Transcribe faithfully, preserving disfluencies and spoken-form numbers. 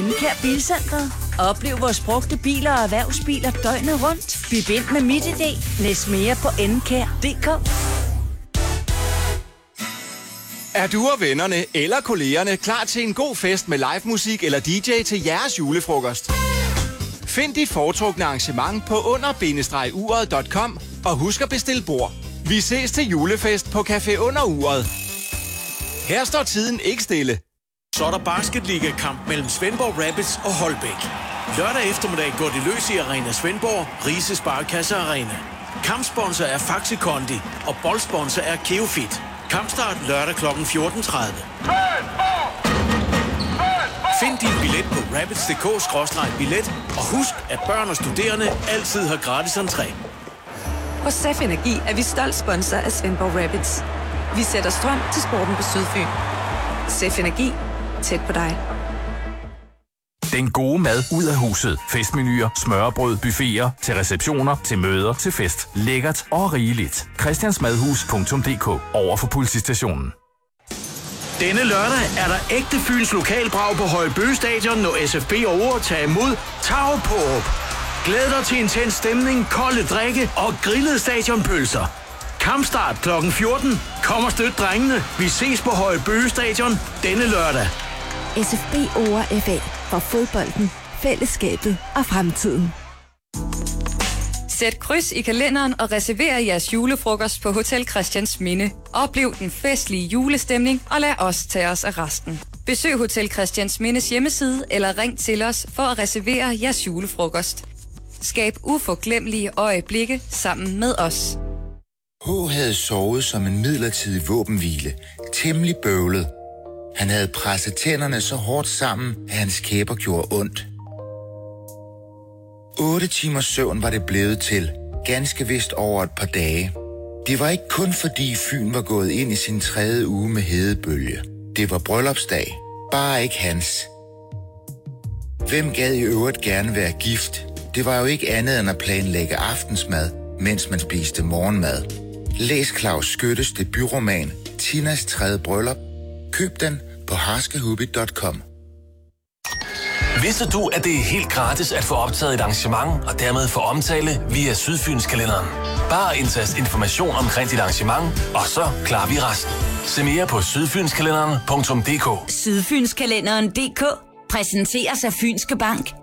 Enkær Bilcentret. Oplev vores brugte biler og erhvervsbiler døgnet rundt. Byg ind med MitID. Læs mere på enkær punktum d k. Er du og vennerne eller kollegerne klar til en god fest med live musik eller D J til jeres julefrokost? Find dit foretrukne arrangement på under bindestreg uret punktum com og husk at bestille bord. Vi ses til julefest på Café Under Uret. Her står tiden ikke stille. Så er der basketliga-kamp mellem Svendborg Rapids og Holbæk. Lørdag eftermiddag går det løs i Arena Svendborg, Rise Sparkasse Arena. Kampsponsor er Faxi Kondi, og boldsponsor er Keofit. Kampstart lørdag klokken fjorten tredive. Find din billet på rapids punktum d k skråstreg billet, og husk, at børn og studerende altid har gratis entré. Hos S E F Energi er vi stolt sponsor af Svendborg Rapids. Vi sætter strøm til sporten på Sydfyn. S E F Energi. Tæt på dig. Den gode mad ud af huset. Festmenuer, smørrebrød, buffeter, til receptioner, til møder, til fest. Lækkert og rigeligt. christiansmadhus punktum d k. Over for politistationen. Denne lørdag er der ægte Fyns lokalbrag på Højbøge Stadion, når S F B over tager imod Tav Pårup. Glæd dig til intens stemning, kolde drikke og grillede stadionpølser. Kampstart klokken fjorten. Kom og støt drengene. Vi ses på Højbøge Stadion denne lørdag. S F B over F A. For fodbolden, fællesskabet og fremtiden. Sæt kryds i kalenderen og reserver jeres julefrokost på Hotel Christiansminde. Oplev den festlige julestemning og lad os tage os af resten. Besøg Hotel Christiansmindes hjemmeside eller ring til os for at reservere jeres julefrokost. Skab uforglemmelige øjeblikke sammen med os. H havde sovet som en midlertidig våbenhvile. Temmelig bøvlet. Han havde presset tænderne så hårdt sammen, at hans kæber gjorde ondt. Otte timers søvn var det blevet til, ganske vist over et par dage. Det var ikke kun fordi Fyn var gået ind i sin tredje uge med hedebølge. Det var bryllupsdag, bare ikke hans. Hvem gad i øvrigt gerne være gift? Det var jo ikke andet end at planlægge aftensmad, mens man spiste morgenmad. Læs Claus Skyttes debutroman, Tinas tredje bryllup. Køb den på harskehubby punktum com. Vidste du, at det er helt gratis at få optaget et arrangement og dermed få omtale via Sydfynskalenderen? Bare indtast information omkring dit arrangement, og så klarer vi resten. Se mere på sydfynskalenderen punktum d k. Sydfynskalenderen punktum d k præsenteres af Fynske Bank.